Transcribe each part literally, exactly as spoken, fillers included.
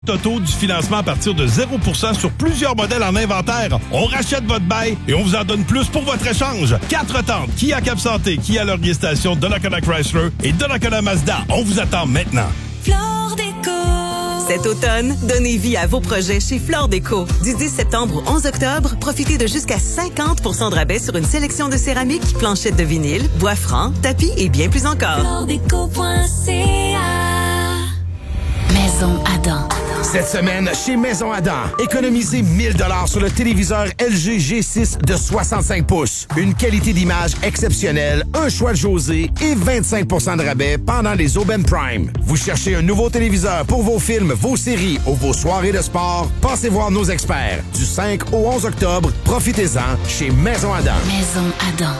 Toto du financement à partir de zéro pour cent sur plusieurs modèles en inventaire. On rachète votre bail et on vous en donne plus pour votre échange. Quatre tentes, Kia Cap Santé, Kia Laurier Station, Donnacona Chrysler et Donnacona Mazda. On vous attend maintenant. Flore Déco. Cet automne, donnez vie à vos projets chez Flore Déco. Du dix septembre au onze octobre, profitez de jusqu'à cinquante pour cent de rabais sur une sélection de céramique, planchettes de vinyle, bois franc, tapis et bien plus encore. flore déco point c a Maison Adam. Cette semaine, chez Maison Adam, économisez mille dollars sur le téléviseur L G G six de soixante-cinq pouces. Une qualité d'image exceptionnelle, un choix de José et vingt-cinq pour cent de rabais pendant les Aubaine Prime. Vous cherchez un nouveau téléviseur pour vos films, vos séries ou vos soirées de sport? Passez voir nos experts. Du cinq au onze octobre, profitez-en chez Maison Adam. Maison Adam.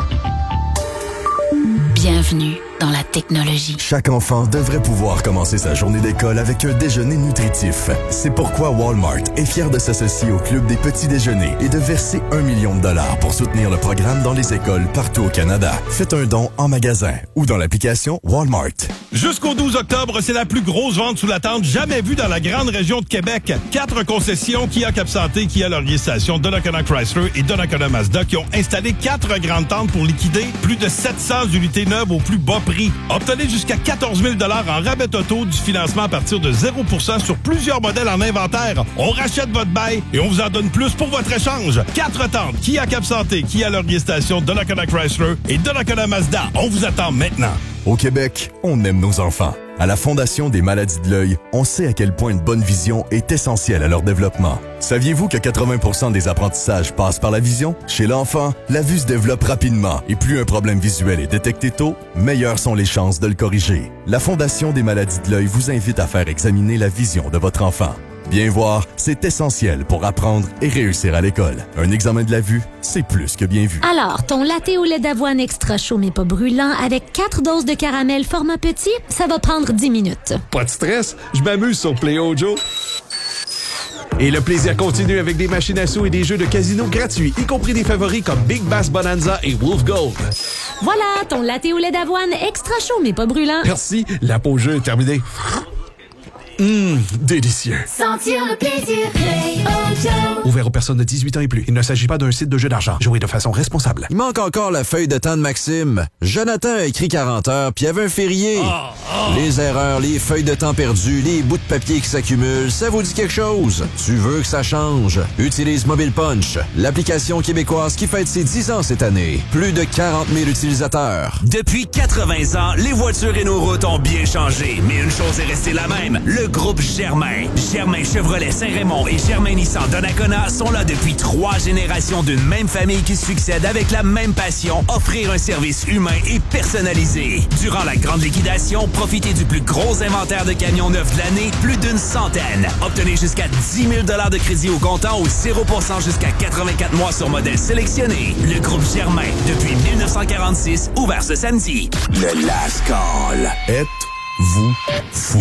Bienvenue dans la technologie. Chaque enfant devrait pouvoir commencer sa journée d'école avec un déjeuner nutritif. C'est pourquoi Walmart est fier de s'associer au Club des petits déjeuners et de verser un million de dollars pour soutenir le programme dans les écoles partout au Canada. Faites un don en magasin ou dans l'application Walmart. Jusqu'au douze octobre, c'est la plus grosse vente sous la tente jamais vue dans la grande région de Québec. Quatre concessions Kia Cap Santé, Kia Laurier Station, Donnacona Chrysler et Donnacona Mazda qui ont installé quatre grandes tentes pour liquider plus de sept cents unités neuves au plus bas prix. Obtenez jusqu'à quatorze mille dollars en rabais Toto du financement à partir de zéro pour cent sur plusieurs modèles en inventaire. On rachète votre bail et on vous en donne plus pour votre échange. Quatre tentes, Kia Cap Santé, Kia Laurier Station, Donnacona Chrysler et Donnacona Mazda. On vous attend maintenant. Au Québec, on aime nos enfants. À la Fondation des maladies de l'œil, on sait à quel point une bonne vision est essentielle à leur développement. Saviez-vous que quatre-vingts pour cent des apprentissages passent par la vision? Chez l'enfant, la vue se développe rapidement et plus un problème visuel est détecté tôt, meilleures sont les chances de le corriger. La Fondation des maladies de l'œil vous invite à faire examiner la vision de votre enfant. Bien voir, c'est essentiel pour apprendre et réussir à l'école. Un examen de la vue, c'est plus que bien vu. Alors, ton latte au lait d'avoine extra chaud mais pas brûlant avec quatre doses de caramel format petit, ça va prendre dix minutes. Pas de stress, je m'amuse sur Play-O Joe. Et le plaisir continue avec des machines à sous et des jeux de casino gratuits, y compris des favoris comme Big Bass Bonanza et Wolf Gold. Voilà, ton latte au lait d'avoine extra chaud mais pas brûlant. Merci, la pause jeu est terminée. Hum, délicieux. Sentir le plaisir, Play-O Joe. Ouvert aux personnes de dix-huit ans et plus. Il ne s'agit pas d'un site de jeu d'argent. Jouez de façon responsable. Il manque encore la feuille de temps de Maxime. Jonathan a écrit quarante heures, puis il y avait un férié. Oh, oh. Les erreurs, les feuilles de temps perdues, les bouts de papier qui s'accumulent, ça vous dit quelque chose? Tu veux que ça change? Utilise Mobile Punch, l'application québécoise qui fête ses dix ans cette année. Plus de quarante mille utilisateurs. Depuis quatre-vingts ans, les voitures et nos routes ont bien changé. Mais une chose est restée la même. Le groupe Germain. Germain Chevrolet Saint-Raymond et Germain Nissan Donnacona sont là depuis trois générations d'une même famille qui succède avec la même passion, offrir un service humain et personnalisé. Durant la grande liquidation, profitez du plus gros inventaire de camions neufs de l'année, plus d'une centaine. Obtenez jusqu'à dix mille dollars de crédit au comptant ou zéro pour cent jusqu'à quatre-vingt-quatre mois sur modèle sélectionné. Le groupe Germain, depuis dix neuf cent quarante-six, ouvert ce samedi. Le Last Call. Êtes-vous fou?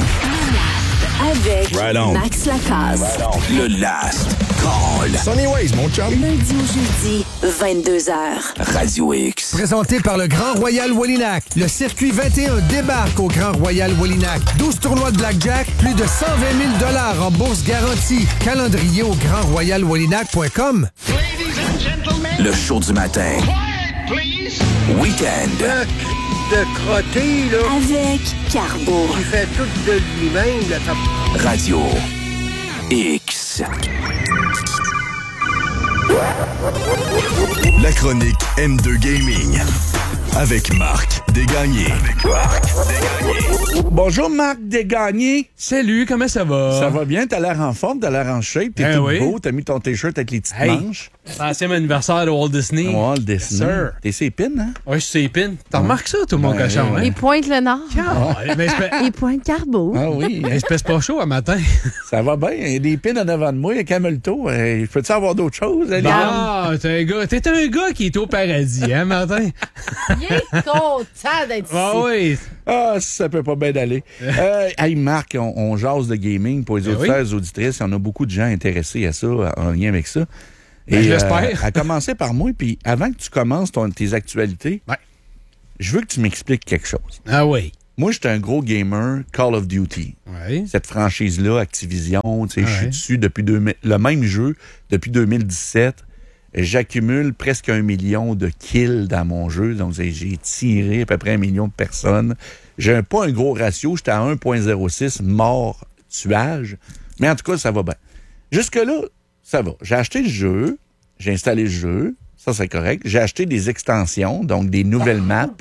Avec right Max Lacasse. Right le Last Call. Sonny Ways, mon chum. Lundi au jeudi, vingt-deux heures. Radio X. Présenté par le Grand Royal Wallinac. Le circuit vingt et un débarque au Grand Royal Wallinac. douze tournois de blackjack, plus de cent vingt mille dollars en bourse garantie. Calendrier au grand royal wallinac point com. Le show du matin. Week-end. De crotter, là. Avec Carbo. Il fait tout de lui-même, là. Radio X. La chronique M deux Gaming. Avec Marc Desgagnés. Avec Marc Desgagnés. Bonjour Marc Desgagnés. Salut, comment ça va? Ça va bien, t'as l'air en forme, t'as l'air en shape, t'es hein, tout oui. beau, t'as mis ton t-shirt avec les petites hey, manches. Ancien anniversaire de Walt Disney. Walt Disney. Sir. T'es ses pins, hein? Oui, je suis ses pins. T'en ouais. remarques ça, tout mon ben, cochon, ouais. hein? Il pointe le nord. Ah, ben, il pointe Carbo. Ah oui. Il se pèse pas chaud à matin. Ça va bien. Il y a des pins en avant de moi, il y a Camelto. Je peux-tu avoir d'autres choses? Ah, bon, t'es un gars. T'es un gars qui est au paradis, hein, Martin? Il est content d'être ici. Ah oui. Ah, ça peut pas bien aller. euh, hey, Marc, on, on jase de gaming pour les ben auditeurs et oui. auditrices. Il y en a beaucoup de gens intéressés à ça, en lien avec ça. Ben, et je l'espère. Euh, à commencer par moi, puis avant que tu commences ton, tes actualités, ouais. je veux que tu m'expliques quelque chose. Ah oui. moi, j'étais un gros gamer Call of Duty. Ouais. Cette franchise-là, Activision, tu sais, Ouais. je suis dessus depuis deux mille le même jeu depuis deux mille dix-sept. J'accumule presque un million de kills dans mon jeu. Donc, j'ai tiré à peu près un million de personnes. J'ai un, pas un gros ratio. J'étais à un virgule zéro six mort-tuage. Mais en tout cas, ça va bien. Jusque-là, ça va. J'ai acheté le jeu. J'ai installé le jeu. Ça, c'est correct. J'ai acheté des extensions, donc des nouvelles maps.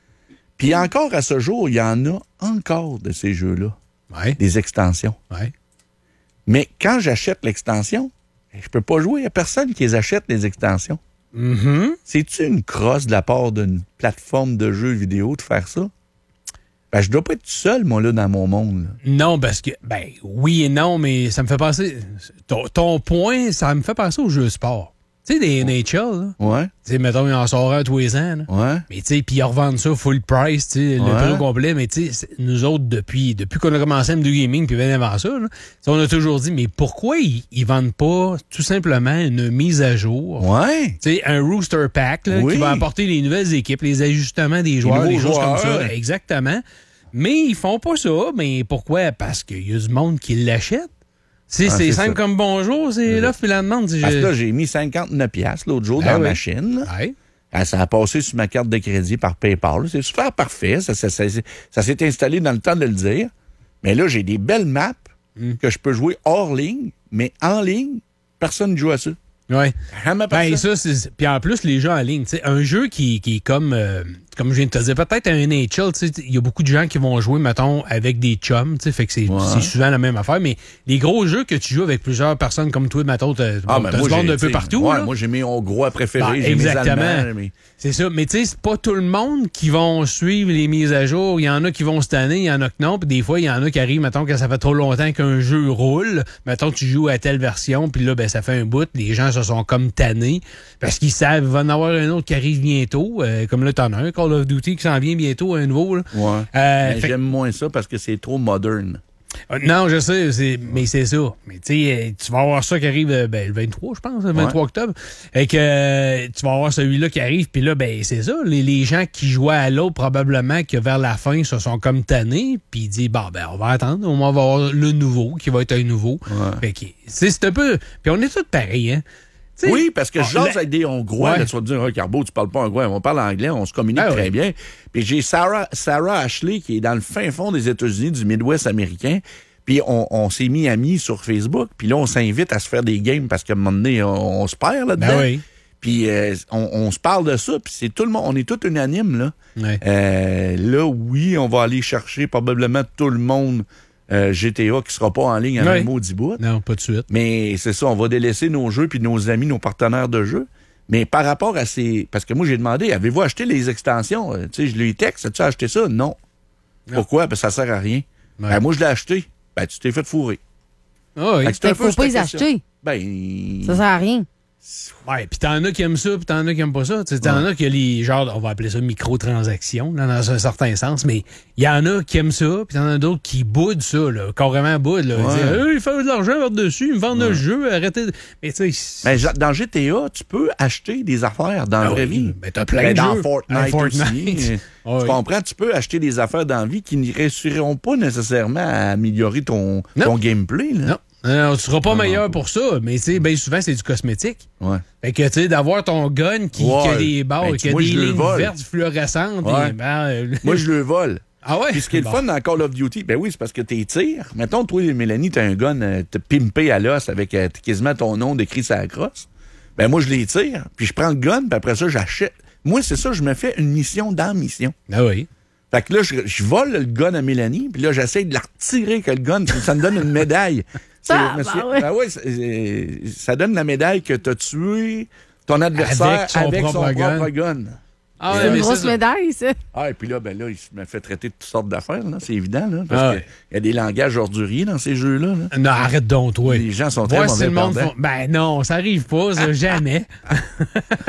Puis encore à ce jour, il y en a encore de ces jeux-là. Ouais. Des extensions. Ouais. Mais quand j'achète l'extension, je peux pas jouer. Il n'y a personne qui les achète, les extensions. Mm-hmm. C'est-tu une crosse de la part d'une plateforme de jeux vidéo de faire ça? Ben, je dois pas être tout seul, moi, là, dans mon monde. Là. Non, parce que, ben, oui et non, mais ça me fait penser. Ton, ton point, ça me fait penser aux jeux sport. Tu sais, des N H L, là. Ouais. Tu sais, mettons, ils en sortent un tous les ans, là. Ouais. Mais tu sais, puis ils revendent ça full price, tu sais, le Ouais. prix au complet. Mais tu sais, nous autres, depuis, depuis qu'on a commencé M deux Gaming, puis bien avant ça, là, on a toujours dit, mais pourquoi ils, ils vendent pas tout simplement une mise à jour? Ouais. Tu sais, un Rooster Pack, là, Oui. qui va apporter les nouvelles équipes, les ajustements des joueurs, nouveaux des choses comme joueurs. ça. Exactement. Mais ils font pas ça. Mais pourquoi? Parce qu'il y a du monde qui l'achète. C'est Ah, c'est c'est simple ça. comme bonjour, c'est là, puis la demande. Parce que là, j'ai mis cinquante-neuf piastres l'autre jour Ah dans oui. la machine. là. Ouais. Ah, ça a passé sur ma carte de crédit par PayPal. C'est super parfait. Ça, ça, ça, ça s'est installé dans le temps de le dire. Mais là, j'ai des belles maps Mm. que je peux jouer hors ligne, mais en ligne, personne ne joue à ça. Ouais. Jamais Ben, personne. ça, c'est. Puis en plus, les jeux en ligne, tu sais, un jeu qui, qui est comme. euh, comme je viens de te dire, peut-être un N H L, tu sais, il y a beaucoup de gens qui vont jouer, mettons, avec des chums, tu sais, fait que c'est Ouais. c'est souvent la même affaire. Mais les gros jeux que tu joues avec plusieurs personnes comme toi, mettons, t'as Ah, bon, ben, t'as moi, du monde j'ai- un peu t'sais, partout. ouais, là. moi, j'ai mes Hongrois préférés, Ben, j'ai mes exactement. Allemands. Mais... C'est ça. Mais tu sais, c'est pas tout le monde qui vont suivre les mises à jour. Il y en a qui vont cette année, il y en a que non. Puis des fois, il y en a qui arrivent, mettons, que ça fait trop longtemps qu'un jeu roule. Mettons, tu joues à telle version, puis là, ben, ça fait un bout. Les gens se sont comme tannés parce qu'ils savent qu'il va en avoir un autre qui arrive bientôt. Euh, comme là, t'en as un, Call of Duty, qui s'en vient bientôt, un nouveau. Là. Ouais. Euh, Mais fait- j'aime moins ça parce que c'est trop moderne. Euh, Non, je sais, c'est, mais c'est ça. Mais tu sais, euh, tu vas avoir ça qui arrive euh, ben, le vingt-trois, je pense, le vingt-trois octobre. Et que euh, tu vas avoir celui-là qui arrive, puis là, ben c'est ça. Les, les gens qui jouaient à l'autre, probablement que vers la fin, se sont comme tannés, puis ils disent, bon, ben on va attendre, au moins on va avoir le nouveau, qui va être un nouveau. Fait que, c'est c'est un peu... Puis on est tous pareils, hein. T'sais, Oui, parce que je on- jase avec des Hongrois. Ouais. Là, tu vas te dire, oh, Carbo, tu parles pas hongrois. On parle anglais, on se communique Ah, très ouais. bien. Puis j'ai Sarah, Sarah Ashley qui est dans le fin fond des États-Unis, du Midwest américain. Puis on, on s'est mis amis sur Facebook. Puis là, on s'invite à se faire des games parce qu'à un moment donné, on, on se perd là-dedans. Ben oui. Puis euh, on, on se parle de ça. Puis c'est tout le monde, on est tous unanimes, là. Ouais. Euh, là, oui, on va aller chercher probablement tout le monde euh, G T A qui sera pas en ligne à Ouais. un maudit bout. Non, pas de suite. Mais c'est ça, on va délaisser nos jeux puis nos amis, nos partenaires de jeu. Mais par rapport à ces... Parce que moi, j'ai demandé, avez-vous acheté les extensions? Euh, tu sais, je lui texte, as-tu acheté ça? Non. Non. Pourquoi? Ben, ça sert à rien. Ouais. Ben, moi, je l'ai acheté. Ben, tu t'es fait fourrer. Ah oui. Fait que c'est un Fait qu'il peu faut cette pas les question. acheter. Ben... Ça sert à rien. Ouais, puis t'en as qui aiment ça, puis t'en as qui aiment pas ça. Tu sais, t'en as qui les, genre, on va appeler ça microtransactions, là, dans un certain sens, mais il y en a qui aiment ça, puis t'en as d'autres qui boudent ça, là, carrément boudent, là. Ils Ouais. disent, hey, ils font de l'argent par-dessus, ils me vendent le jeu, arrêtez. de... Mais tu sais, Ben, ja- dans G T A, tu peux acheter des affaires dans la Ah vraie oui, vie. ben, t'as plein Ben, de dans jeux. Fortnite, Dans Fortnite. aussi. Ah oui. Tu comprends? Tu peux acheter des affaires dans la vie qui ne réussiront pas nécessairement à améliorer ton, Non. ton gameplay. Là. non. Non, tu seras pas meilleur pour ça, mais tu sais, bien souvent, c'est du cosmétique. Ouais. Fait que, tu sais, d'avoir ton gun qui, Ouais. qui a des barres, Ben, qui a moi, des je le lignes vole. vertes fluorescentes, Ouais. et, ben, euh, Moi, je le vole. Ah ouais? Puis ce qui est Bon. le fun dans Call of Duty, ben oui, c'est parce que t'es tires. Mettons, toi, Mélanie, t'as un gun, euh, t'as pimpé à l'os avec euh, quasiment ton nom décrit sur la crosse. Ben moi, je les tire, puis je prends le gun, puis après ça, j'achète. Moi, c'est ça, je me fais une mission dans mission. Ah oui. Fait que là, je, je vole le gun à Mélanie, puis là, j'essaie de la retirer que le gun, puis ça me donne une médaille. C'est- Ah, monsieur- ben ouais. ben ouais, c'est- c'est- ça donne la médaille que t'as tué ton adversaire Avec avec son son, propre gun. propre gun. Ah, Et ouais, C'est mais une grosse ça- médaille, ça. Ah, et puis là, ben là, il m'a fait traiter de toutes sortes d'affaires, là. C'est évident, là. Parce Ah qu'il ouais. y a des langages orduriers dans ces jeux-là, là. Non, arrête donc, toi. Les gens sont très Voir si mauvais le monde perdants. font- Ben non, ça arrive pas, ça, jamais.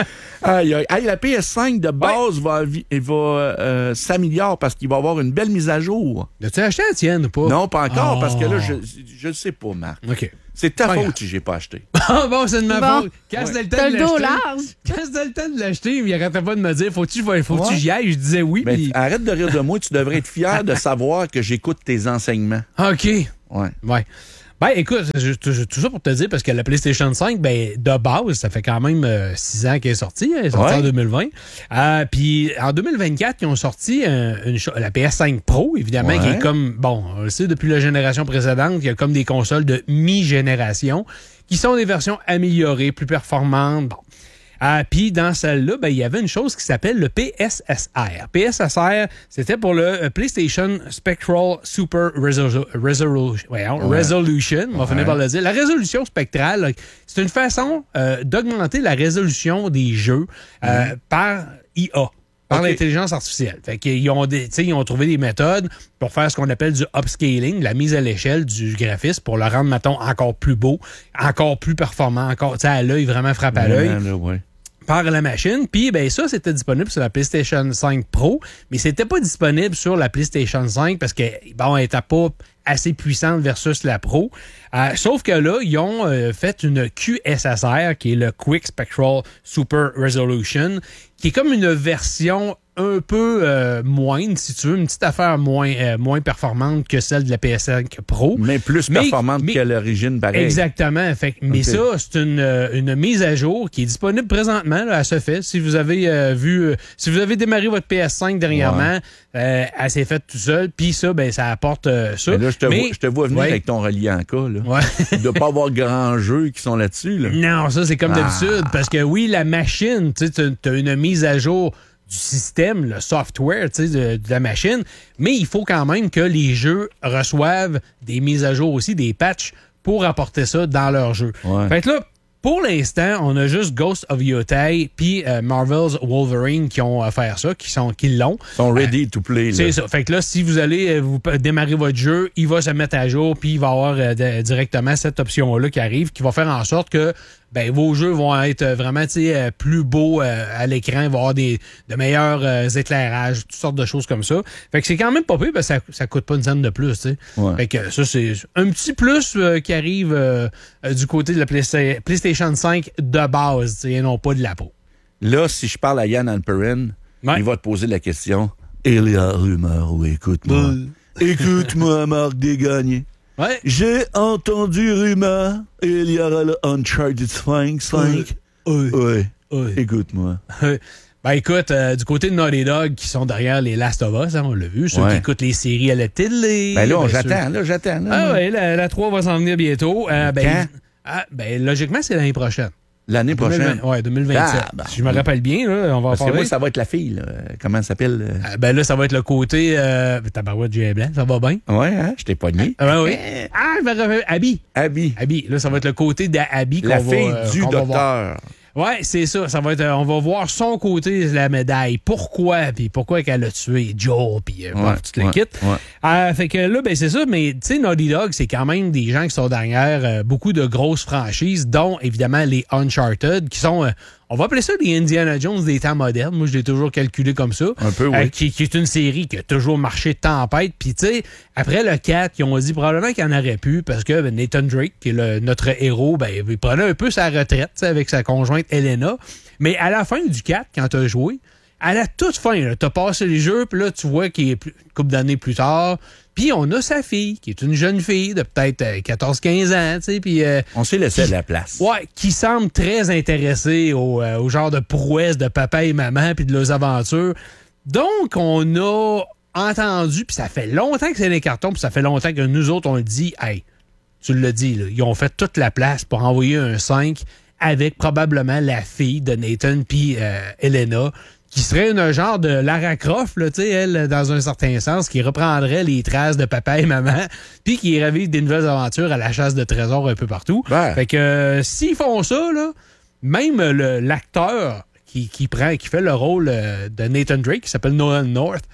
Aïe, aïe. Hey, la P S cinq de base ouais. va, vi- va euh, s'améliorer parce qu'il va y avoir une belle mise à jour. L'as-tu acheté la tienne ou pas? Non, pas encore, oh. parce que là, je ne sais pas, Marc. OK. C'est ta pas faute grave. si j'ai pas acheté. Ah bon, c'est de ma bon. faute. Quand Ouais. c'était le temps T'as de le dos l'acheter. large. Quand c'était le temps de l'acheter, il arrêtait pas de me dire faut-tu faut, faut Ouais. que j'y aille? Je disais oui. Mais Puis... arrête de rire de moi, tu devrais être fier de savoir que j'écoute tes enseignements. OK. Ouais. Ouais. Ben, écoute, je- je- tout ça pour te dire, parce que la PlayStation cinq, ben, de base, ça fait quand même euh, six ans qu'elle est sortie. Elle est sortie Ouais. en deux mille vingt. Euh, Puis, en deux mille vingt-quatre, ils ont sorti euh, une cho- la P S cinq Pro, évidemment, Ouais. qui est comme, bon, on le sait, depuis la génération précédente, il y a comme des consoles de mi-génération, qui sont des versions améliorées, plus performantes. Bon. Euh, Puis dans celle-là, ben, il y avait une chose qui s'appelle le P S S R. P S S R, c'était pour le euh, PlayStation Spectral Super Resolu- Resolu- voyons, Ouais. Resolution. On va Ouais. finir par le dire. La résolution spectrale, là, c'est une façon euh, d'augmenter la résolution des jeux euh, par I A. Par Ok. l'intelligence artificielle. Fait qu'ils ont, des, tu sais, ils ont trouvé des méthodes pour faire ce qu'on appelle du upscaling, la mise à l'échelle du graphisme pour le rendre, mettons, encore plus beau, encore plus performant, encore, tu sais, à l'œil, vraiment frappe à l'œil. Vraiment, là, ouais. Par la machine. Puis, ben ça, c'était disponible sur la PlayStation cinq Pro, mais c'était pas disponible sur la PlayStation cinq parce que, bon, elle était pas assez puissante versus la Pro. Euh, sauf que là, ils ont euh, fait une Q S S R, qui est le Quick Spectral Super Resolution, qui est comme une version un peu euh, moindre, si tu veux, une petite affaire moins, euh, moins performante que celle de la P S cinq Pro. Mais plus Mais- performante mais- qu'à l'origine, pareil. Exactement. Fait, que- mais Ok. ça, c'est une, euh, une mise à jour qui est disponible présentement, là, à ce fait. Si vous avez euh, vu, euh, si vous avez démarré votre P S cinq dernièrement, euh, elle s'est faite tout seul. Puis ça, ben, ça apporte euh, ça. Mais là, je te, Mais- vois, je te vois venir Ouais. avec ton reliant en cas. Là. Ouais. De pas avoir grand jeu qui sont là-dessus. Là. Non, ça, c'est comme Ah. d'habitude. Parce que oui, la machine, tu as une mise à jour du système, le software tu sais, de, de la machine, mais il faut quand même que les jeux reçoivent des mises à jour aussi, des patchs pour apporter ça dans leur jeu. Ouais. Fait que là, pour l'instant, on a juste Ghost of Yotei puis euh, Marvel's Wolverine qui ont à faire ça, qui sont qui l'ont. Ils sont ready to play. Là. C'est ça. Fait que là, si vous allez euh, vous p- démarrer votre jeu, il va se mettre à jour, puis il va avoir euh, de- directement cette option-là qui arrive, qui va faire en sorte que ben, vos jeux vont être euh, vraiment tu sais, euh, plus beaux euh, à l'écran, il va y avoir des, de meilleurs euh, éclairages, toutes sortes de choses comme ça. Fait que c'est quand même pas pire, parce que ça, ça coûte pas une scène de plus. Tu sais. Ouais. Fait que ça, c'est un petit plus euh, qui arrive euh, euh, du côté de la Playsta- PlayStation cinq de base, tu sais, et non pas de la peau. Là, si je parle à Yann Alperin, Ouais. il va te poser la question. Il y a rumeur, oui, écoute-moi. Écoute-moi, Marc Desgagnés. Ouais. J'ai entendu rumeur, il y aura le Uncharted cinq. cinq. Oui. Oui. Oui. Écoute-moi. Ben écoute, euh, du côté de Naughty Dog qui sont derrière les Last of Us, hein, on l'a vu, ceux Ouais. qui écoutent les séries à la télé. Ben là, on- ben, j'attends, ceux- là, j'attends. là, Ah moi. ouais, la, la trois va s'en venir bientôt. Euh, ben, Quand? ah, ben logiquement, c'est l'année prochaine. L'année prochaine. deux mille vingt, ouais, deux mille vingt-sept. Ah, ben, si je me rappelle bien, là, on va en Parce que parler. moi, ça va être la fille, là. Comment elle s'appelle? euh? Ah, ben là, ça va être le côté euh, tabarouette J Blanc, ça va bien? Ouais, hein? Je t'ai pogné. Ah ben oui. Ah, je me rappelle. Abby. Abby. Abby. Là, ça va être le côté d'Abby qu'on La va, fille euh, du qu'on va voir. docteur. Ouais, c'est ça. Ça va être, euh, on va voir son côté de la médaille. Pourquoi, puis pourquoi qu'elle a tué Joel, puis euh, Ouais, bref, tout le ouais, kit. ouais. Euh, fait que là, ben c'est ça. Mais tu sais, Naughty Dog, c'est quand même des gens qui sont derrière euh, beaucoup de grosses franchises, dont évidemment les Uncharted, qui sont, euh, on va appeler ça les Indiana Jones des temps modernes. Moi, je l'ai toujours calculé comme ça. Un peu, oui. Euh, qui, qui est une série qui a toujours marché de tempête. Puis tu sais, après le quatre, ils ont dit probablement qu'il y en aurait pu parce que ben, Nathan Drake, qui est le- notre héros, ben, il prenait un peu sa retraite tu sais, avec sa conjointe Helena. Mais à la fin du quatre, quand tu as joué, à la toute fin, tu as passé les jeux, puis là, tu vois qu'il est plus- une couple d'années plus tard. Puis on a sa fille, qui est une jeune fille de peut-être euh, quatorze quinze ans, tu sais, puis... euh, On s'est laissé qui- de la place. Ouais, qui semble très intéressé au, euh, au genre de prouesse de papa et maman, puis de leurs aventures. Donc, on a entendu, puis ça fait longtemps que c'est les cartons, puis ça fait longtemps que nous autres, on le dit, hey, tu l'as dit, là, ils ont fait toute la place pour envoyer un cinq avec probablement la fille de Nathan puis euh, Helena, qui serait un genre de Lara Croft, là, tu sais, elle, dans un certain sens, qui reprendrait les traces de papa et maman, puis qui irait vivre des nouvelles aventures à la chasse de trésors un peu partout. Ouais. Fait que euh, s'ils font ça, là, même le- l'acteur qui, qui prend, qui fait le rôle euh, de Nathan Drake, qui s'appelle Nolan North,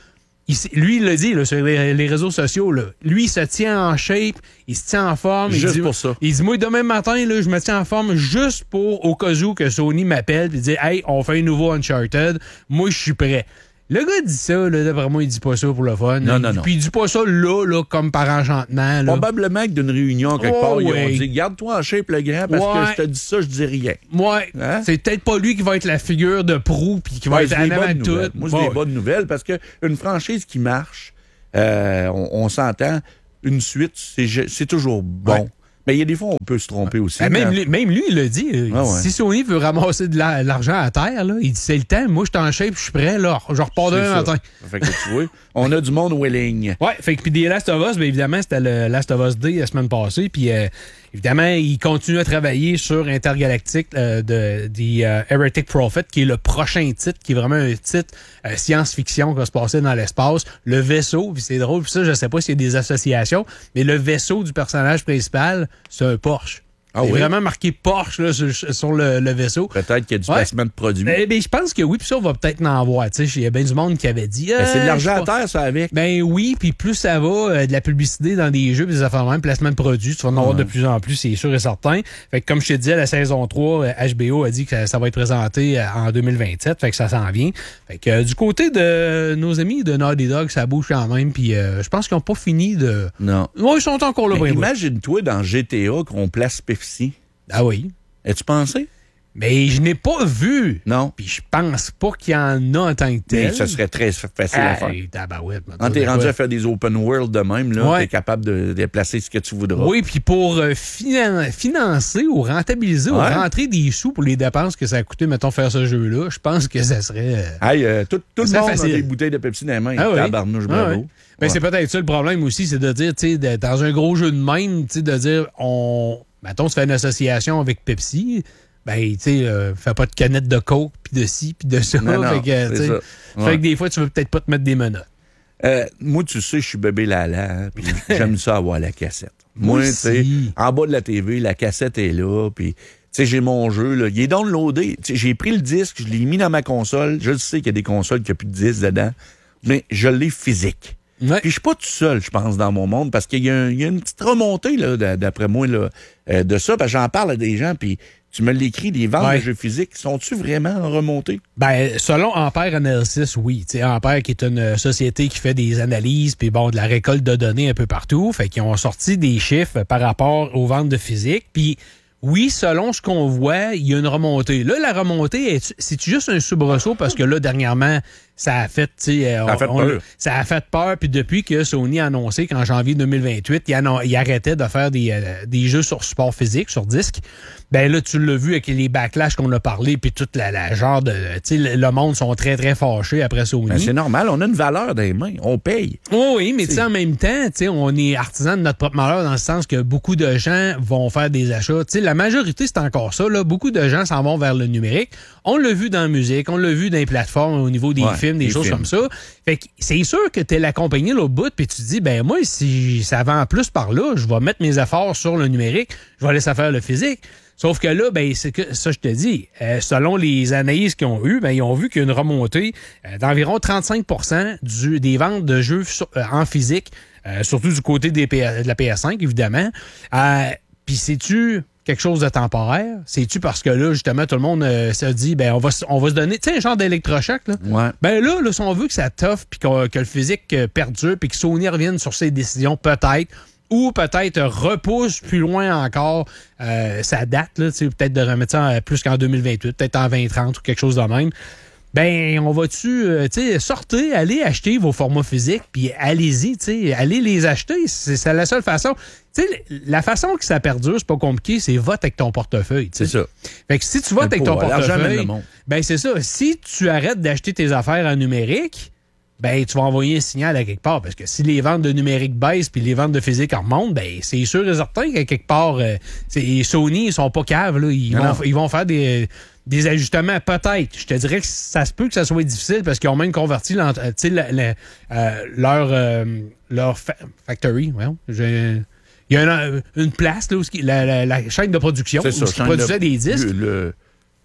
il, lui, il l'a dit là, sur les, les réseaux sociaux, là, lui, il se tient en shape, il se tient en forme. Juste il dit, pour ça. Il dit, moi, demain matin, là, je me tiens en forme juste pour, au cas où que Sony m'appelle et dit, hey, on fait un nouveau Uncharted, moi, je suis prêt. Le gars dit ça, là, d'après moi, il dit pas ça pour le fun. Non, il, non, non. Puis il dit pas ça là, là, comme par enchantement. Là. Probablement que d'une réunion quelque oh, part, ouais. ils ont dit, garde-toi en shape, le grand, parce ouais. que je te dis ça, je dis rien. Ouais. Hein? C'est peut-être pas lui qui va être la figure de proue puis qui va ouais, être en avant de tout. Moi, c'est ouais. des bonnes nouvelles parce qu'une franchise qui marche, euh, on, on s'entend, une suite, c'est, c'est toujours bon. Ouais. Mais il y a des fois, on peut se tromper aussi. Ben, même, lui, même lui, il l'a dit. Il ah, dit ouais. Si Sony veut ramasser de la, l'argent à terre, là, il dit c'est le temps. Moi, je suis en shape, je suis prêt. Là, je repars demain matin. Fait que tu vois, on a du monde willing. Ouais, fait que puis des Last of Us, bien évidemment, c'était le Last of Us Day la semaine passée. Puis euh, évidemment, il continue à travailler sur Intergalactic euh, de, de uh, Heretic Prophet, qui est le prochain titre, qui est vraiment un titre euh, science-fiction qui va se passer dans l'espace. Le vaisseau, puis c'est drôle, puis ça, je sais pas s'il y a des associations, mais le vaisseau du personnage principal, c'est un Porsche. Ah il est oui? vraiment marqué Porsche là, sur, sur le, le vaisseau. Peut-être qu'il y a du ouais. placement de produits. Ben, ben, je pense que oui, puis ça, on va peut-être en voir. Il y a bien du monde qui avait dit... Ben, c'est de l'argent euh, à terre, ça, avec. Ben oui, puis plus ça va, euh, de la publicité dans des jeux, puis des affaires de même, placement de produits, tu vas en avoir ouais. de plus en plus, c'est sûr et certain. Fait que comme je te disais, la saison trois, euh, H B O a dit que ça, ça va être présenté euh, en deux mille vingt-sept, fait que ça s'en vient. Fait que euh, du côté de nos amis de Naughty Dog, ça bouge quand même, puis euh, je pense qu'ils n'ont pas fini de... Non. Ouais, ils sont encore là. Ben, imagine-toi dans G T A qu'on place Pepsi. Ah oui. As-tu pensé? Mais je n'ai pas vu. Non. Puis je pense pas qu'il y en a en tant que tel. Mais ça serait très facile ah, à faire. Tabarouette, quand t'es rendu à faire des open world de même, là, ouais. t'es capable de, de placer ce que tu voudras. Oui, puis pour euh, finan- financer ou rentabiliser ouais. ou rentrer des sous pour les dépenses que ça a coûté, mettons, faire ce jeu-là, je pense que ça serait... Euh, hey, euh, tout, tout le monde facile. a des bouteilles de Pepsi dans les mains. Ah oui. Tabarnouche, bravo. Ah oui. Ben, ouais. C'est peut-être ça le problème aussi, c'est de dire, tu sais, dans un gros jeu de même, tu sais, de dire, on... Mettons, tu fais une association avec Pepsi, ben, tu sais, euh, fais pas de canettes de coke, puis de ci, puis de ça. Non, non, fait que, c'est ça. Fait ouais. que des fois, tu veux peut-être pas te mettre des menottes. Euh, moi, tu sais, je suis bébé Lala, hein, puis j'aime ça avoir la cassette. Moi, tu sais, en bas de la T V, la cassette est là, puis... Tu sais, j'ai mon jeu, là. Il est downloadé. T'sais, j'ai pris le disque, je l'ai mis dans ma console. Je sais qu'il y a des consoles qui n'ont plus de disque dedans, mais je l'ai physique. Ouais. Puis je suis pas tout seul, je pense, dans mon monde, parce qu'il y a, un, il y a une petite remontée, là, d'après moi, là, euh, de ça, parce que j'en parle à des gens, puis tu me l'écris, les ventes ouais. de jeux physiques, sont-tu vraiment remontées? Ben, selon Ampère Analysis, oui. T'sais, Ampère, qui est une société qui fait des analyses, puis bon, de la récolte de données un peu partout, fait qu'ils ont sorti des chiffres par rapport aux ventes de physique, puis oui, selon ce qu'on voit, il y a une remontée. Là, la remontée, c'est juste un soubresaut parce que là, dernièrement, ça a fait, tu sais, ça a fait peur. Ça a fait peur. Puis depuis que Sony a annoncé qu'en janvier deux mille vingt-huit, il, annon- il arrêtait de faire des, euh, des jeux sur support physique, sur disque, ben là, tu l'as vu avec les backlash qu'on a parlé, puis toute la, la genre de, tu sais, le monde sont très, très fâchés après Sony. Ben, c'est normal, on a une valeur dans les mains, on paye. Oh oui, mais tu sais, en même temps, tu sais, on est artisan de notre propre malheur dans le sens que beaucoup de gens vont faire des achats. Tu sais, la majorité, c'est encore ça, là. Beaucoup de gens s'en vont vers le numérique. On l'a vu dans la musique, on l'a vu dans les plateformes au niveau des ouais, films, des, des choses films. Comme ça. Fait que c'est sûr que t'es la compagnie là au bout, puis tu te dis, ben moi, si ça vend plus par là, je vais mettre mes efforts sur le numérique, je vais laisser faire le physique. Sauf que là, ben c'est que ça, je te dis, euh, selon les analyses qu'ils ont eues, ben ils ont vu qu'il y a une remontée euh, d'environ trente-cinq pour cent du, des ventes de jeux sur, euh, en physique, euh, surtout du côté des P S, de la P S cinq, évidemment. Euh, Puis sais-tu quelque chose de temporaire? C'est-tu parce que là, justement, tout le monde euh, se dit, ben on va, on va se donner, tu sais, un genre d'électrochoc, là? Ouais. Ben là, là, si on veut que ça toffe, puis que, que le physique euh, perdure, puis que Sony revienne sur ses décisions, peut-être, ou peut-être repousse plus loin encore euh, sa date, là, peut-être de remettre ça en, plus qu'en deux mille vingt-huit, peut-être en vingt trente ou quelque chose de même. Ben, on va-tu, euh, tu sais, sortez, allez acheter vos formats physiques, puis allez-y, tu sais, allez les acheter. C'est, c'est la seule façon. Tu sais, la façon que ça perdure, c'est pas compliqué, c'est vote avec ton portefeuille. T'sais. C'est ça. Fait que si tu votes avec ton pour, portefeuille, ben c'est ça. Si tu arrêtes d'acheter tes affaires en numérique, ben tu vas envoyer un signal à quelque part. Parce que si les ventes de numérique baissent puis les ventes de physique remontent, ben c'est sûr et certain qu'à quelque part, euh, c'est, Sony, ils sont pas caves, là. Ils, vont, ils vont faire des... Des ajustements, peut-être. Je te dirais que ça se peut que ça soit difficile parce qu'ils ont même converti la, la, la, euh, leur, euh, leur fa- factory. Ouais, il y a une, une place, là, où la, la, la chaîne de production c'est où ça, ils produisaient des disques. Le,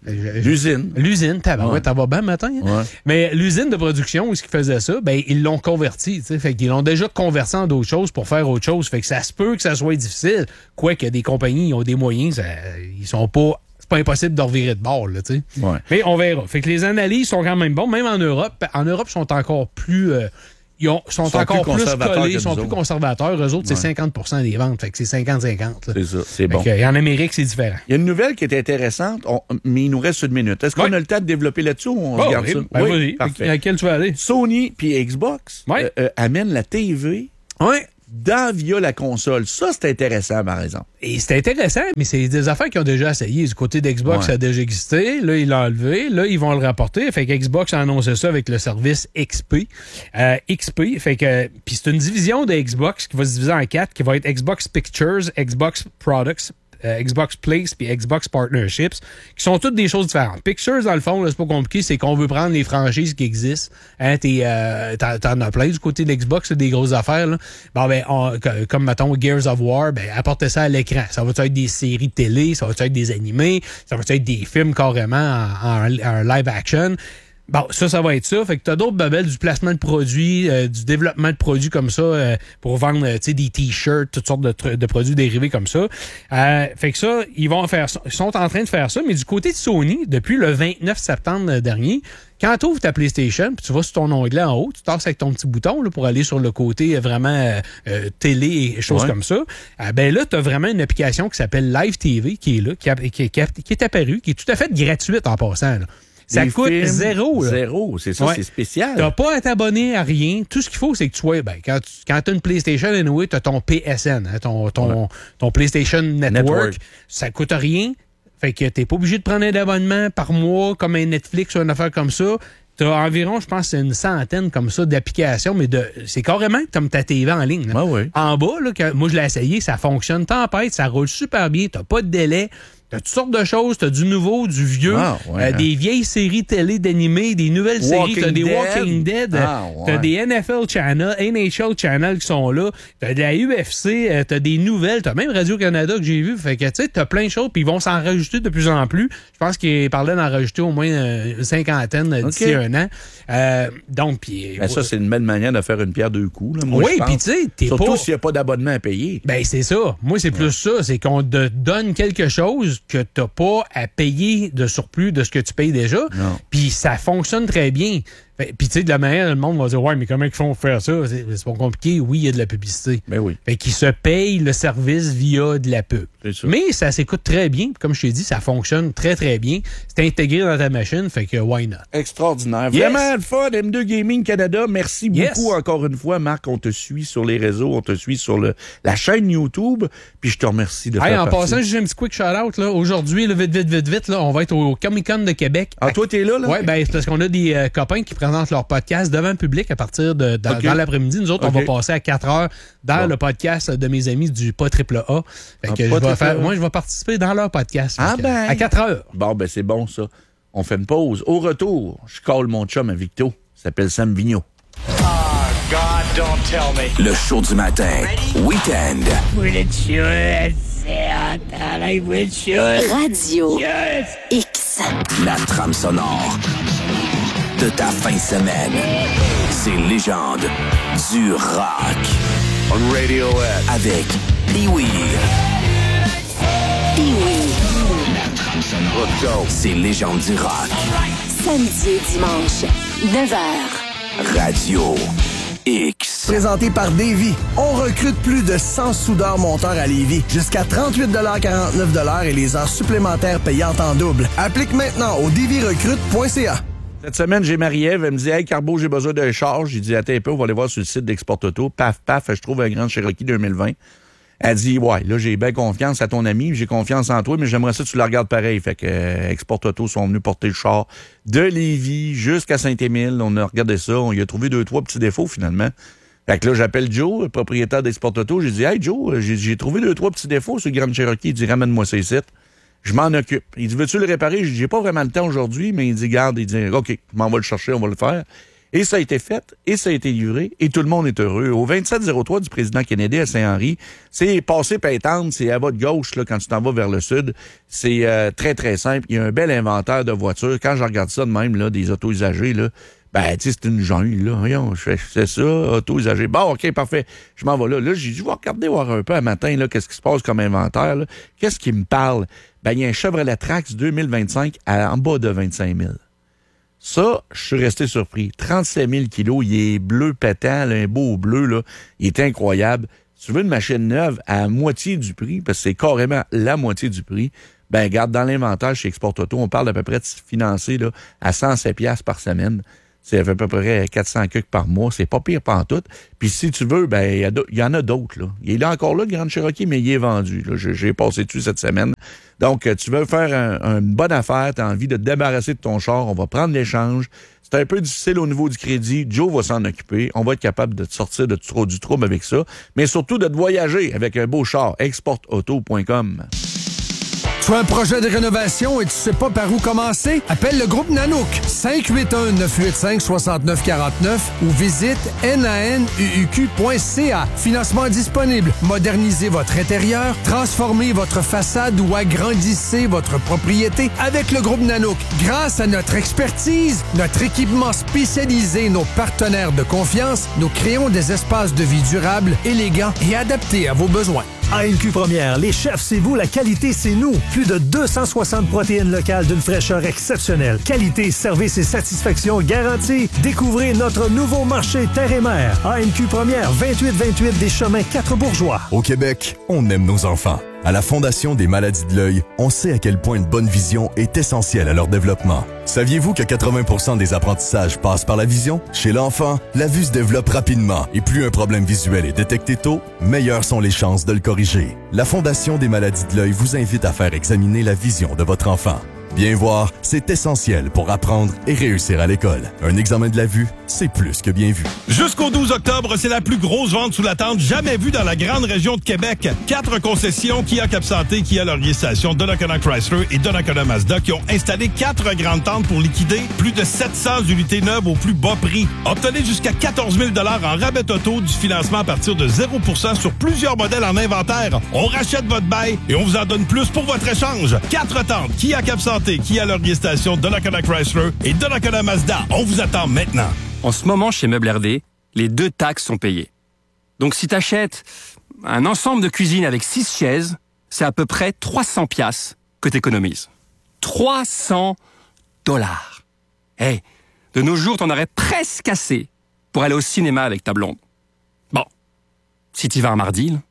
L'usine. L'usine, t'as ouais. ouais, bien matin. Hein? Ouais. Mais l'usine de production, où est-ce qu'ils faisaient ça? Ben, ils l'ont converti. T'sais. Fait qu'ils l'ont déjà converti en d'autres choses pour faire autre chose. Fait que ça se peut que ça soit difficile. Quoique des compagnies, ils ont des moyens, ça, ils sont pas... C'est pas impossible de revirer de bord, là, tu sais. Ouais. Mais on verra. Fait que les analyses sont quand même bonnes, même en Europe. En Europe, ils sont encore plus... Euh, Ils ont, sont, sont encore plus, plus collés, ils sont plus autres. conservateurs. Eux autres, ouais. c'est cinquante pour cent des ventes. Fait que c'est cinquante cinquante. C'est ça, c'est bon. Que, en Amérique, c'est différent. Il y a une nouvelle qui est intéressante, on, mais il nous reste une minute. Est-ce qu'on ouais. a le temps de développer là-dessus ou on oh, regarde oui. ça? Ben, oui, vas-y. Parfait. À laquelle tu vas aller? Sony puis Xbox ouais. euh, euh, amènent la T V ouais. dans via la console. Ça, c'est intéressant, par exemple. Et c'est intéressant, mais c'est des affaires qu'ils ont déjà essayé. Du côté d'Xbox, ouais. ça a déjà existé. Là, ils l'ont enlevé. Là, ils vont le rapporter. Fait que Xbox a annoncé ça avec le service X P. Euh, X P, fait que... Puis c'est une division de Xbox qui va se diviser en quatre, qui va être Xbox Pictures, Xbox Products, Euh, Xbox Place puis Xbox Partnerships, qui sont toutes des choses différentes. Pictures, dans le fond, là, c'est pas compliqué, c'est qu'on veut prendre les franchises qui existent. Hein, t'es, euh, t'en, t'en as plein du côté de l'Xbox, c'est des grosses affaires. Là. Bon, ben, on, comme, mettons, Gears of War, ben, apportez ça à l'écran. Ça va être des séries de télé, ça va être des animés, ça va être des films carrément en, en, en live action. Bon, ça, ça va être ça. Fait que t'as d'autres babelles, du placement de produits, euh, du développement de produits comme ça euh, pour vendre, tu sais, des t-shirts, toutes sortes de, tr- de produits dérivés comme ça. Euh, fait que ça, ils vont faire ça. Ils sont en train de faire ça, mais du côté de Sony, depuis le vingt-neuf septembre dernier, quand tu ouvres ta PlayStation, puis tu vas sur ton onglet en haut, tu tasses avec ton petit bouton là, pour aller sur le côté vraiment euh, euh, télé et choses ouais. comme ça, euh, ben là, tu as vraiment une application qui s'appelle Live T V qui est là, qui, a, qui, qui, qui est apparue, qui est tout à fait gratuite en passant, là. Ça les coûte films, zéro. Là. Zéro, c'est ça, ouais. c'est spécial. T'as pas à t'abonner à rien. Tout ce qu'il faut, c'est que tu sois... Ben, quand tu quand as une PlayStation, anyway, t'as ton P S N, hein, ton, ton, ouais. ton PlayStation Network. Network. Ça coûte rien. Fait que t'es pas obligé de prendre un abonnement par mois, comme un Netflix ou une affaire comme ça. T'as environ, je pense, une centaine comme ça d'applications, mais de c'est carrément comme ta T V en ligne. Ah oui. En bas, là, quand, moi je l'ai essayé, ça fonctionne tempête, ça roule super bien, t'as pas de délai. T'as toutes sortes de choses, t'as du nouveau, du vieux, ah, ouais, euh, hein. des vieilles séries télé d'animés, des nouvelles Walking séries, t'as des Dead. Walking Dead, ah, ouais. t'as des N F L Channel, N H L Channel qui sont là, t'as de la U F C, euh, t'as des nouvelles, t'as même Radio-Canada que j'ai vu, fait que tu sais, t'as plein de choses, puis ils vont s'en rajouter de plus en plus. Je pense qu'ils parlaient d'en rajouter au moins euh, une cinquantaine euh, d'ici okay. un an. Euh, donc, puis... Ben, ça, c'est une belle manière de faire une pierre deux coups. Là, moi, oui, puis tu sais, t'es surtout pas... s'il n'y a pas d'abonnement à payer. Ben, c'est ça. Moi, c'est plus ouais. ça. C'est qu'on te donne quelque chose que t'as pas à payer de surplus de ce que tu payes déjà. Puis ça fonctionne très bien. Puis tu sais, de la manière, le monde va dire « Ouais, mais comment ils font faire ça? » C'est, c'est pas compliqué. Oui, il y a de la publicité. Ben oui. Fait qu'ils se payent le service via de la pub. Ça. Mais ça s'écoute très bien. Comme je t'ai dit, ça fonctionne très, très bien. C'est intégré dans ta machine, fait que why not? Extraordinaire. Yes. Vraiment le fun. M deux Gaming Canada, merci yes. beaucoup encore une fois. Marc, on te suit sur les réseaux, on te suit sur le, la chaîne YouTube, puis je te remercie de hey, faire en partie. passant, j'ai un petit quick shout-out. Là. Aujourd'hui, là, vite, vite, vite, vite, là, on va être au Comic-Con de Québec. Ah, toi, t'es là? là? Oui, ben, c'est parce qu'on a des euh, copains qui présentent leur podcast devant le public à partir de dans, okay. dans l'après-midi. Nous autres, okay. on va passer à quatre heures dans bon. le podcast de mes amis du Pas Triple A. Fait que je vais faire, moi, je vais participer dans leur podcast. Ah ben. À quatre heures. Bon, ben c'est bon, ça. On fait une pause. Au retour, je colle mon chum à Victo. Il s'appelle Sam Vigneault. Oh, God, don't tell me. Le show du matin. Ready? Weekend. Radio yes. X. La trame sonore de ta fin de semaine. C'est légende du rock. On Radio X. Avec Pee-Wee. Pee-Wee. Let's go. C'est légende du rock. Samedi et dimanche, neuf heures. Radio X. Présenté par Davy. On recrute plus de cent soudeurs monteurs à Lévis. Jusqu'à trente-huit quarante-neuf et les heures supplémentaires payantes en double. Applique maintenant au davy recrute point c a. Cette semaine, j'ai Marie-Ève. Elle me dit « Hey, Carbo, j'ai besoin d'un char. » J'ai dit « Attends un peu, on va aller voir sur le site d'Export Auto. » Paf, paf, je trouve un Grand Cherokee deux mille vingt. Elle dit « Ouais, là, j'ai bien confiance à ton ami. J'ai confiance en toi, mais j'aimerais ça que tu la regardes pareil. » Fait que euh, Export Auto sont venus porter le char de Lévis jusqu'à Saint-Émile. On a regardé ça. On y a trouvé deux, trois petits défauts, finalement. Fait que là, j'appelle Joe, le propriétaire d'Export Auto. J'ai dit « Hey, Joe, j'ai, j'ai trouvé deux, trois petits défauts sur le Grand Cherokee. » Il dit « Ramène-moi ça ici. » Je m'en occupe. Il dit, veux-tu le réparer? J'ai dit, j'ai pas vraiment le temps aujourd'hui, mais il dit, garde, il dit, OK, je m'en vais le chercher, on va le faire. Et ça a été fait, et ça a été livré, et tout le monde est heureux. Au vingt-sept zéro trois du président Kennedy à Saint-Henri, c'est passé pétante, c'est à votre gauche là, quand tu t'en vas vers le sud. C'est euh, très, très simple. Il y a un bel inventaire de voitures. Quand je regarde ça de même, là, des autos usagées, là, ben, tu sais, c'est une jungle, là. Voyons, je fais, c'est ça, auto usagé. Bon, OK, parfait. Je m'en vais là. Là, j'ai dit, je vais regarder voir un peu un matin, là, qu'est-ce qui se passe comme inventaire, là. Qu'est-ce qui me parle? Ben, il y a un Chevrolet Trax deux mille vingt-cinq à, en bas de vingt-cinq mille. Ça, je suis resté surpris. trente-sept mille kilos, il est bleu pétant, là, un beau bleu, là. Il est incroyable. Si tu veux une machine neuve à moitié du prix, parce que c'est carrément la moitié du prix, ben, regarde, dans l'inventaire chez Export Auto, on parle d'à peu près de financer, là, à cent sept piastres par semaine. C'est à peu près quatre cents cucs par mois. C'est pas pire pantoute. Puis si tu veux, ben il y, y en a d'autres. Là. Il est encore là, le Grand Cherokee, mais il est vendu. Là. J'ai passé dessus cette semaine. Donc, tu veux faire un, une bonne affaire, tu as envie de te débarrasser de ton char, on va prendre l'échange. C'est un peu difficile au niveau du crédit. Joe va s'en occuper. On va être capable de te sortir de, du trouble avec ça. Mais surtout de te voyager avec un beau char. export auto point com. Tu as un projet de rénovation et tu sais pas par où commencer? Appelle le groupe Nanook. cinq huit un, neuf huit cinq, six neuf quatre neuf ou visite nanuq point c a. Financement disponible. Modernisez votre intérieur, transformez votre façade ou agrandissez votre propriété avec le groupe Nanook. Grâce à notre expertise, notre équipement spécialisé et nos partenaires de confiance, nous créons des espaces de vie durables, élégants et adaptés à vos besoins. A N Q Première, les chefs, c'est vous, la qualité, c'est nous. Plus de deux cent soixante protéines locales d'une fraîcheur exceptionnelle. Qualité, service et satisfaction garantie. Découvrez notre nouveau marché terre et mer. A N Q Première, vingt-huit vingt-huit des Chemins quatre Bourgeois. Au Québec, on aime nos enfants. À la Fondation des maladies de l'œil, on sait à quel point une bonne vision est essentielle à leur développement. Saviez-vous que quatre-vingts pour cent des apprentissages passent par la vision? Chez l'enfant, la vue se développe rapidement et plus un problème visuel est détecté tôt, meilleures sont les chances de le corriger. La Fondation des maladies de l'œil vous invite à faire examiner la vision de votre enfant. Bien voir, c'est essentiel pour apprendre et réussir à l'école. Un examen de la vue, c'est plus que bien vu. Jusqu'au douze octobre, c'est la plus grosse vente sous la tente jamais vue dans la grande région de Québec. Quatre concessions Kia Cap Santé, Kia Laurier Station, Donnacona Chrysler et Donnacona Mazda qui ont installé quatre grandes tentes pour liquider plus de sept cents unités neuves au plus bas prix. Obtenez jusqu'à quatorze mille dollars en rabais auto, du financement à partir de zéro pour cent sur plusieurs modèles en inventaire. On rachète votre bail et on vous en donne plus pour votre échange. Quatre tentes Kia Cap Santé, Kia Laurier Station, Donnacona Chrysler et Donnacona Mazda. On vous attend maintenant. En ce moment, chez Meubles R D, les deux taxes sont payées. Donc si tu achètes un ensemble de cuisine avec six chaises, c'est à peu près trois cents piastres que tu économises. trois cents dollars. Hey, de nos jours, t'en aurais presque assez pour aller au cinéma avec ta blonde. Bon, si t'y vas un mardi, là.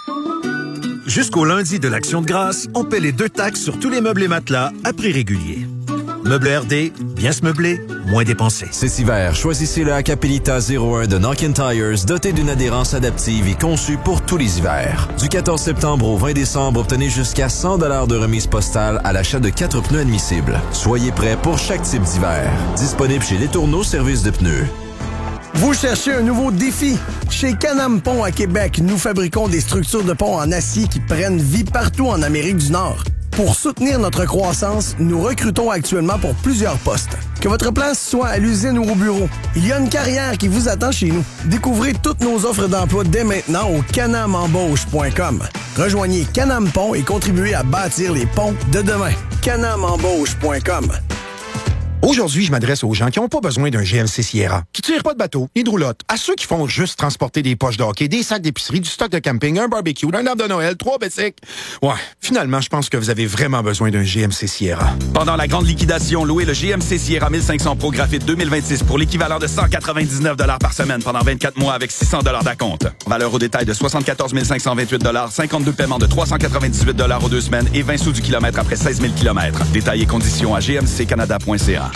Jusqu'au lundi de l'Action de grâce, on paie les deux taxes sur tous les meubles et matelas à prix régulier. Meubles R D, bien se meubler, moins dépenser. Cet hiver, choisissez le Hakkapeliitta zéro un de Nokian Tires, doté d'une adhérence adaptive et conçu pour tous les hivers. Du quatorze septembre au vingt décembre, obtenez jusqu'à cent dollars de remise postale à l'achat de quatre pneus admissibles. Soyez prêts pour chaque type d'hiver. Disponible chez Les Tourneaux, service de pneus. Vous cherchez un nouveau défi? Chez Can-Am Pont à Québec, nous fabriquons des structures de pont en acier qui prennent vie partout en Amérique du Nord. Pour soutenir notre croissance, nous recrutons actuellement pour plusieurs postes. Que votre place soit à l'usine ou au bureau, il y a une carrière qui vous attend chez nous. Découvrez toutes nos offres d'emploi dès maintenant au canam embauche point com. Rejoignez Can-Am Pont et contribuez à bâtir les ponts de demain. canam embauche point com. Aujourd'hui, je m'adresse aux gens qui n'ont pas besoin d'un G M C Sierra, qui tirent pas de bateau, ni de roulotte, à ceux qui font juste transporter des poches de hockey, des sacs d'épicerie, du stock de camping, un barbecue, un arbre de Noël, trois bicycles. Ouais, finalement, je pense que vous avez vraiment besoin d'un G M C Sierra. Pendant la grande liquidation, louez le G M C Sierra mille cinq cents Pro Graphite deux mille vingt-six pour l'équivalent de cent quatre-vingt-dix-neuf dollars par semaine pendant vingt-quatre mois avec six cents dollars d'acompte. Valeur au détail de soixante-quatorze mille cinq cent vingt-huit dollars, cinquante-deux paiements de trois cent quatre-vingt-dix-huit dollars aux deux semaines et vingt sous du kilomètre après seize mille kilomètres. Détails et conditions à g m c canada point c a.